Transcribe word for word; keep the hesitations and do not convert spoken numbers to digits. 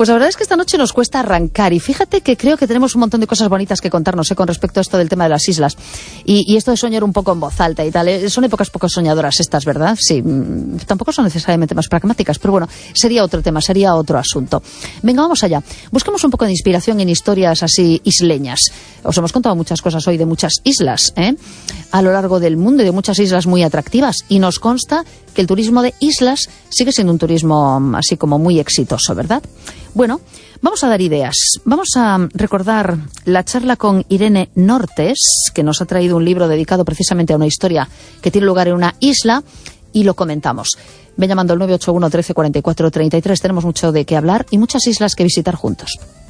Pues la verdad es que esta noche nos cuesta arrancar y fíjate que creo que tenemos un montón de cosas bonitas que contarnos ¿eh? con respecto a esto del tema de las islas y, y esto de soñar un poco en voz alta y tal. ¿eh? Son épocas poco soñadoras estas, ¿verdad? Sí, mmm, tampoco son necesariamente más pragmáticas, pero bueno, sería otro tema, sería otro asunto. Venga, vamos allá. Buscamos un poco de inspiración en historias así isleñas. Os hemos contado muchas cosas hoy de muchas islas, ¿eh? a lo largo del mundo y de muchas islas muy atractivas y nos consta que el turismo de islas sigue siendo un turismo así como muy exitoso, ¿verdad? Bueno, vamos a dar ideas. Vamos a recordar la charla con Irene Nortes, que nos ha traído un libro dedicado precisamente a una historia que tiene lugar en una isla y lo comentamos. Ven llamando al nueve ocho uno, trece, cuarenta y cuatro, treinta y tres. Tenemos mucho de qué hablar y muchas islas que visitar juntos.